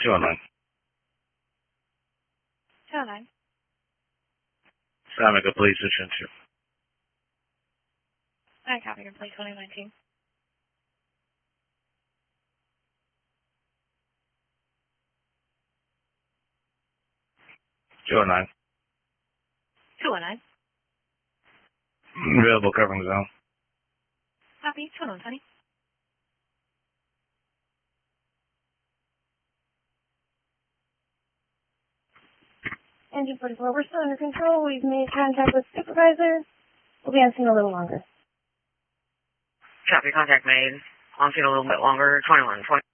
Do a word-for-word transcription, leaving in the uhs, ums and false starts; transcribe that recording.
two oh nine. two oh nine. Samica Police Attention. I copy complete twenty nineteen. two oh nine. two oh nine. Available covering zone. Copy, two oh one twenty. Engine forty-four, we're still under control. We've made contact with supervisor. We'll be on scene a little longer. Copy, contact made. On scene a little bit longer, twenty-one twenty.